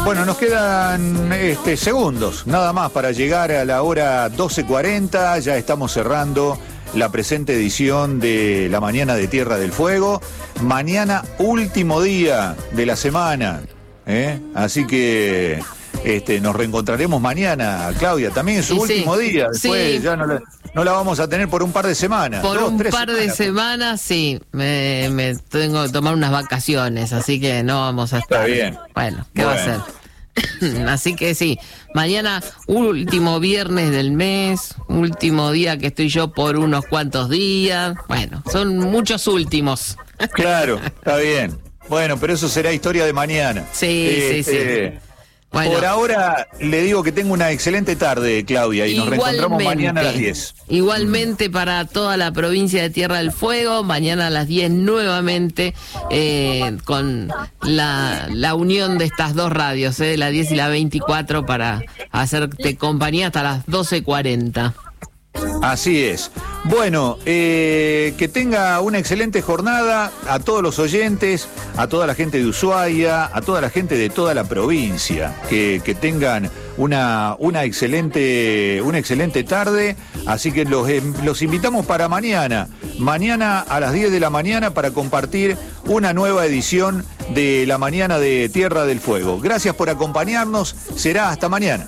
Bueno, nos quedan segundos, nada más para llegar a la hora 12:40. Ya estamos cerrando la presente edición de la mañana de Tierra del Fuego. Mañana, último día de la semana, así que nos reencontraremos mañana, Claudia. También es su último día. Después ya no la vamos a tener por un par de semanas. Por un par de semanas, sí. Me tengo que tomar unas vacaciones, así que no vamos a estar. Está bien. Bueno, ¿qué va a hacer? Así que sí, mañana último viernes del mes, último día que estoy yo por unos cuantos días. Bueno, son muchos últimos. Claro, está bien. Bueno, pero eso será historia de mañana. Sí. Bueno, por ahora le digo que tengo una excelente tarde, Claudia, y nos reencontramos mañana a las 10. Igualmente para toda la provincia de Tierra del Fuego, mañana a las 10 nuevamente, con la unión de estas dos radios, la 10 y la 24, para hacerte compañía hasta las 12:40. Así es. Bueno, que tenga una excelente jornada a todos los oyentes, a toda la gente de Ushuaia, a toda la gente de toda la provincia, que tengan una excelente tarde, así que los invitamos para mañana a las 10 de la mañana para compartir una nueva edición de la mañana de Tierra del Fuego. Gracias por acompañarnos, será hasta mañana.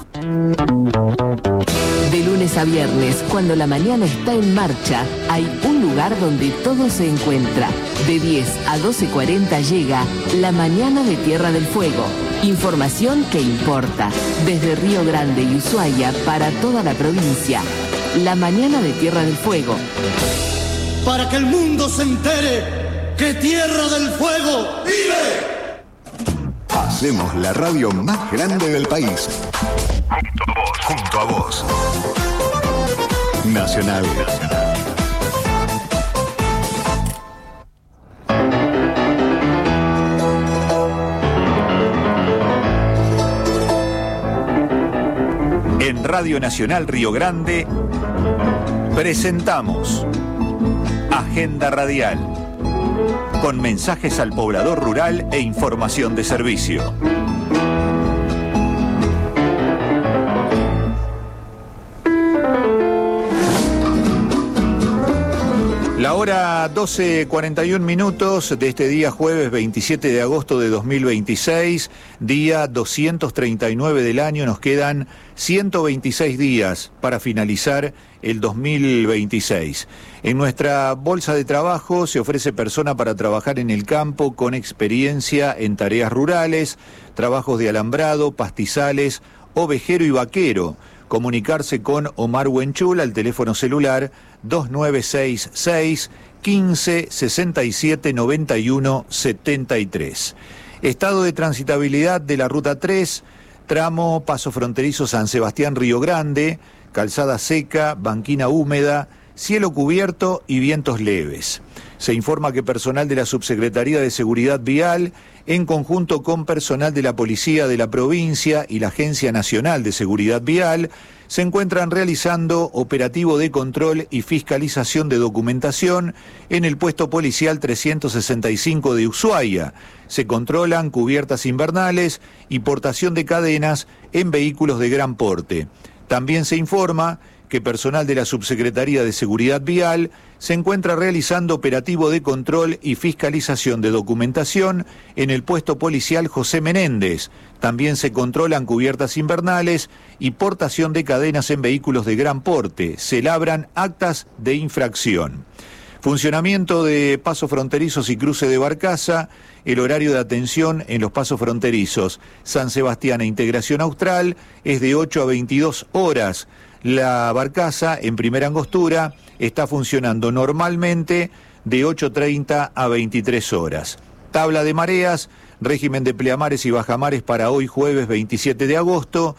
De lunes a viernes, cuando la mañana está en marcha, hay un lugar donde todo se encuentra. De 10 a 12:40 llega la mañana de Tierra del Fuego. Información que importa. Desde Río Grande y Ushuaia para toda la provincia. La mañana de Tierra del Fuego. Para que el mundo se entere que Tierra del Fuego vive. Hacemos la radio más grande del país. Junto a vos. Nacional. En Radio Nacional Río Grande presentamos Agenda Radial, con mensajes al poblador rural e información de servicio. La hora 12:41 de este día jueves 27 de agosto de 2026, día 239 del año. Nos quedan 126 días para finalizar el 2026. En nuestra bolsa de trabajo se ofrece persona para trabajar en el campo con experiencia en tareas rurales, trabajos de alambrado, pastizales, ovejero y vaquero. Comunicarse con Omar Huenchul al teléfono celular 2966 15 67 91 73. Estado de transitabilidad de la Ruta 3, tramo Paso Fronterizo San Sebastián Río Grande, calzada seca, banquina húmeda, cielo cubierto y vientos leves. Se informa que personal de la Subsecretaría de Seguridad Vial, en conjunto con personal de la Policía de la Provincia y la Agencia Nacional de Seguridad Vial, se encuentran realizando operativo de control y fiscalización de documentación en el puesto policial 365 de Ushuaia. Se controlan cubiertas invernales y portación de cadenas en vehículos de gran porte. También se informa que personal de la Subsecretaría de Seguridad Vial se encuentra realizando operativo de control y fiscalización de documentación en el puesto policial José Menéndez. También se controlan cubiertas invernales y portación de cadenas en vehículos de gran porte. Se labran actas de infracción. Funcionamiento de pasos fronterizos y cruce de Barcaza. El horario de atención en los pasos fronterizos San Sebastián e Integración Austral es de 8 a 22 horas. La Barcaza, en primera angostura, está funcionando normalmente de 8:30 a 23 horas. Tabla de mareas, régimen de pleamares y bajamares para hoy jueves 27 de agosto,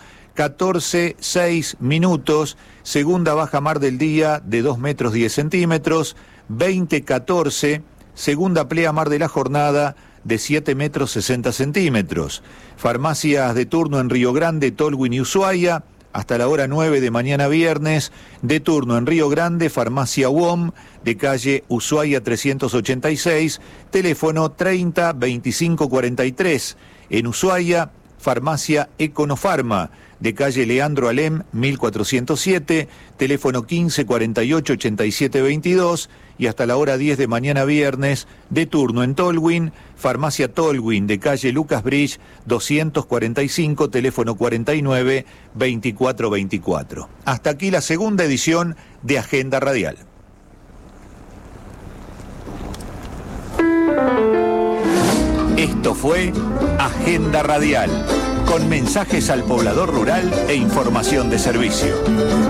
14:06, segunda bajamar del día de 2 metros 10 centímetros, 20:14, segunda pleamar de la jornada de 7 metros 60 centímetros. Farmacias de turno en Río Grande, Tolwyn y Ushuaia, hasta la hora 9 de mañana viernes. De turno en Río Grande, Farmacia UOM, de calle Ushuaia 386, teléfono 30 25 43. En Ushuaia, Farmacia Econofarma, de calle Leandro Alem, 1407, teléfono 1548-8722, y hasta la hora 10 de mañana viernes, de turno en Tolwyn, Farmacia Tolwyn, de calle Lucas Bridge, 245, teléfono 49-2424. Hasta aquí la segunda edición de Agenda Radial. Esto fue Agenda Radial, con mensajes al poblador rural e información de servicio.